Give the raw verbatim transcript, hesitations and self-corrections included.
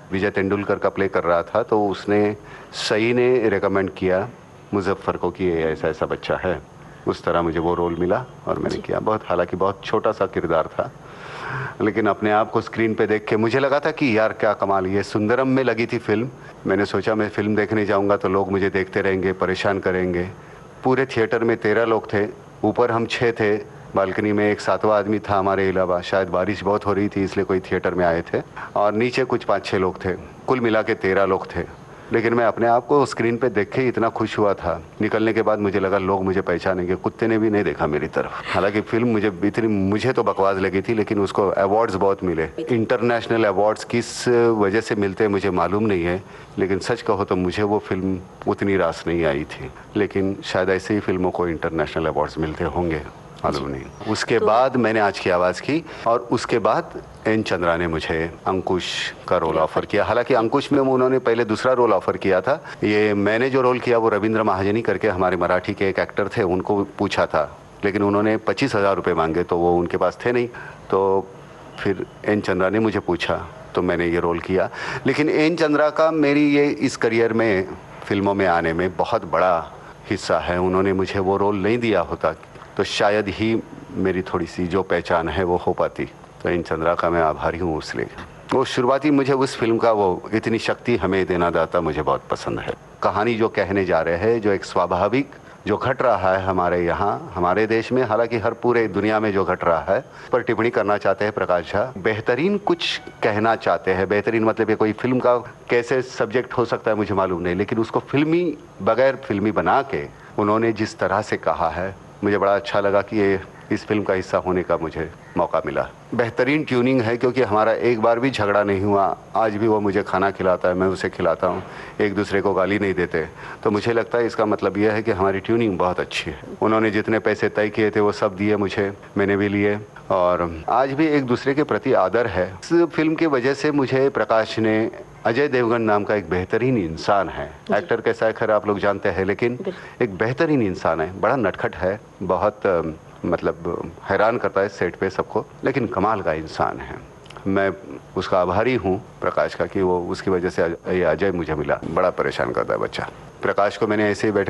विजय तेंदुलकर का प्ले कर रहा था, तो उसने सही ने रेकमेंड किया मुजफ्फर को कि ये ऐसा ऐसा बच्चा है। उस तरह मुझे वो रोल मिला और मैंने किया। बहुत, हालांकि बहुत छोटा सा किरदार था, लेकिन अपने आप को स्क्रीन पे देख के मुझे लगा था कि यार क्या कमाल। ये सुंदरम में लगी थी फिल्म, मैंने सोचा मैं फिल्म देखने जाऊंगा तो लोग मुझे देखते रहेंगे, परेशान करेंगे। पूरे थिएटर में तेरह लोग थे, ऊपर हम छः थे, बालकनी में एक सातवां आदमी था हमारे अलावा। शायद बारिश बहुत हो रही थी इसलिए कोई थिएटर में आए थे, और नीचे कुछ पाँच छः लोग थे, कुल मिला के तेरह लोग थे। लेकिन मैं अपने आप को स्क्रीन पे देख के इतना खुश हुआ था, निकलने के बाद मुझे लगा लोग मुझे पहचानेंगे। कुत्ते ने भी नहीं देखा मेरी तरफ। हालांकि फिल्म मुझे इतनी, मुझे तो बकवास लगी थी, लेकिन उसको अवार्ड्स बहुत मिले। इंटरनेशनल अवार्ड्स किस वजह से मिलते हैं मुझे मालूम नहीं है, लेकिन सच कहो तो मुझे वो फिल्म उतनी रास नहीं आई थी। लेकिन शायद ऐसे ही फिल्मों को इंटरनेशनल अवार्ड्स मिलते होंगे, मालूम नहीं। उसके तो... बाद मैंने आज की आवाज़ की, और उसके बाद एन चंद्रा ने मुझे अंकुश का रोल ऑफर किया। हालांकि अंकुश में उन्होंने पहले दूसरा रोल ऑफर किया था। ये मैंने जो रोल किया वो रविंद्र महाजनी करके हमारे मराठी के एक एक्टर थे, उनको पूछा था, लेकिन उन्होंने पच्चीस हज़ार रुपये मांगे, तो वो उनके पास थे नहीं। तो फिर एन चंद्रा ने मुझे पूछा तो मैंने ये रोल किया। लेकिन एन चंद्रा का मेरी ये इस करियर में, फिल्मों में आने में बहुत बड़ा हिस्सा है। उन्होंने मुझे वो रोल नहीं दिया होता तो शायद ही मेरी थोड़ी सी जो पहचान है वो हो पाती। तो इन चंद्रा का मैं आभारी हूँ। उसलिए वो शुरुआती, मुझे उस फिल्म का वो इतनी शक्ति हमें देना दाता मुझे बहुत पसंद है। कहानी जो कहने जा रहे हैं, जो एक स्वाभाविक जो घट रहा है हमारे यहाँ, हमारे देश में, हालांकि हर पूरे दुनिया में जो घट रहा है, पर टिप्पणी करना चाहते हैं प्रकाश झा। बेहतरीन कुछ कहना चाहते हैं। बेहतरीन मतलब ये कोई फिल्म का कैसे सब्जेक्ट हो सकता है मुझे मालूम नहीं, लेकिन उसको फिल्मी, बगैर फिल्मी बना के उन्होंने जिस तरह से कहा है, मुझे बड़ा अच्छा लगा कि ये इस फिल्म का हिस्सा होने का मुझे मौका मिला। बेहतरीन ट्यूनिंग है, क्योंकि हमारा एक बार भी झगड़ा नहीं हुआ। आज भी वो मुझे खाना खिलाता है, मैं उसे खिलाता हूँ, एक दूसरे को गाली नहीं देते। तो मुझे लगता है इसका मतलब यह है कि हमारी ट्यूनिंग बहुत अच्छी है। उन्होंने जितने पैसे तय किए थे वो सब दिए मुझे, मैंने भी लिए, और आज भी एक दूसरे के प्रति आदर है। इस फिल्म की वजह से मुझे प्रकाश ने, अजय देवगन नाम का एक बेहतरीन इंसान है, एक्टर कैसा है खैर आप लोग जानते हैं, लेकिन एक बेहतरीन इंसान है। बड़ा नटखट है, बहुत मतलब हैरान करता है सेट पे सबको, लेकिन कमाल का इंसान है। मैं उसका आभारी हूँ प्रकाश का कि वो, उसकी वजह से ये अजय मुझे मिला। बड़ा परेशान करता है बच्चा। प्रकाश को मैंने ऐसे ही बैठे